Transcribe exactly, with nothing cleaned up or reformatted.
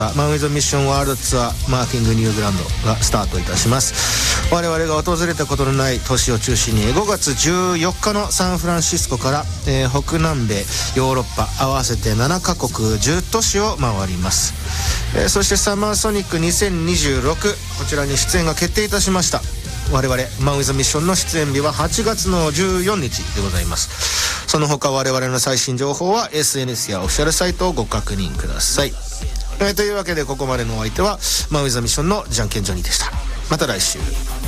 マンウィズミッションワールドツアーマーキングニューグランドがスタートいたします。我々が訪れたことのない都市を中心にごがつじゅうよっかのサンフランシスコから、えー、北南米ヨーロッパ合わせてななカ国じゅう都市を回ります。えー、そしてサマーソニックにせんにじゅうろく、こちらに出演が決定いたしました。我々マンウィズミッションの出演日ははちがつのじゅうよっかでございます。その他我々の最新情報は エスエヌエス やオフィシャルサイトをご確認ください。えー、というわけでここまでのお相手はマンウィズミッションのジャンケンジョニーでした。また来週。